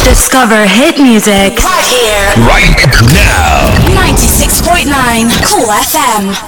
Discover hit music right here, right now. 96.9 Cool FM.